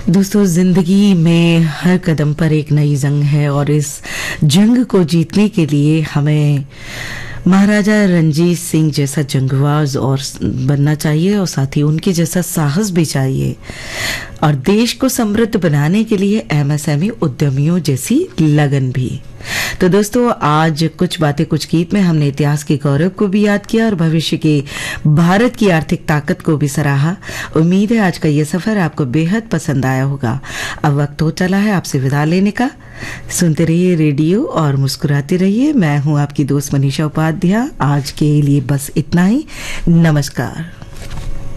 दोस्तों, जिंदगी में हर कदम पर एक नई जंग है और इस जंग को जीतने के लिए हमें महाराजा रणजीत सिंह जैसा जंगबाज और बनना चाहिए और साथ ही उनके जैसा साहस भी चाहिए और देश को समृद्ध बनाने के लिए एमएसएमई उद्यमियों जैसी लगन भी। तो दोस्तों, आज कुछ बातें कुछ गीत में हमने इतिहास के गौरव को भी याद किया और भविष्य के भारत की आर्थिक ताकत को भी सराहा। उम्मीद है आज का ये सफर आपको बेहद पसंद आया होगा। अब वक्त हो चला है आपसे विदा लेने का। सुनते रहिए रेडियो और मुस्कुराते रहिए। मैं हूं आपकी दोस्त मनीषा उपाध्याय। आज के लिए बस इतना ही। नमस्कार।